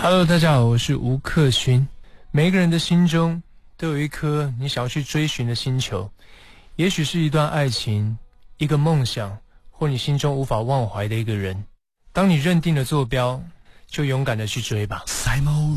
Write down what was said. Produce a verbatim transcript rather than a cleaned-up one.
Hello， 大家好，我是吴克勋。每一个人的心中都有一颗你想要去追寻的星球，也许是一段爱情，一个梦想，或你心中无法忘怀的一个人。当你认定了坐标，就勇敢的去追吧。